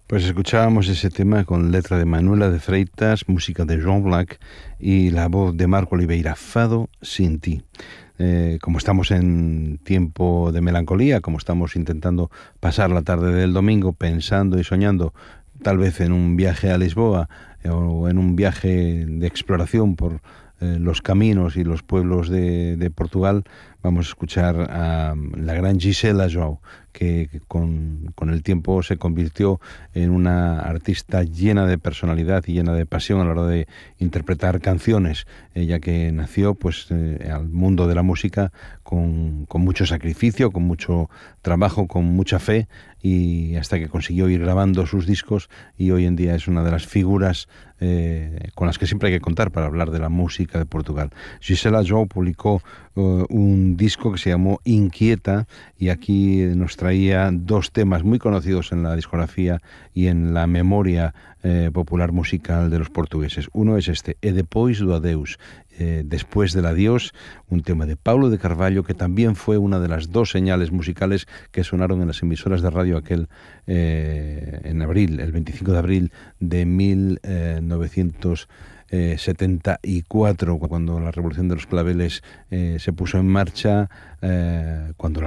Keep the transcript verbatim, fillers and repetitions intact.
Pues escuchábamos ese tema con letra de Manuela de Freitas, música de Joan Black y la voz de Marco Oliveira, Fado sin ti. Eh, como estamos en tiempo de melancolía, como estamos intentando pasar la tarde del domingo pensando y soñando tal vez en un viaje a Lisboa eh, o en un viaje de exploración por eh, los caminos y los pueblos de, de Portugal, vamos a escuchar a la gran Gisela João, que con, con el tiempo se convirtió en una artista llena de personalidad y llena de pasión a la hora de interpretar canciones, ella que nació pues eh, al mundo de la música con, con mucho sacrificio, con mucho trabajo, con mucha fe, y hasta que consiguió ir grabando sus discos, y hoy en día es una de las figuras eh, con las que siempre hay que contar para hablar de la música de Portugal. Gisela João publicó uh, un disco que se llamó Inquieta, y aquí nos traía dos temas muy conocidos en la discografía y en la memoria eh, popular musical de los portugueses. Uno es este, E depois do adeus, eh, después del adiós, un tema de Paulo de Carvalho, que también fue una de las dos señales musicales que sonaron en las emisoras de radio aquel eh, en abril, el veinticinco de abril de mil novecientos setenta y cuatro, cuando la Revolución de los Claveles eh, se puso en marcha, eh, cuando la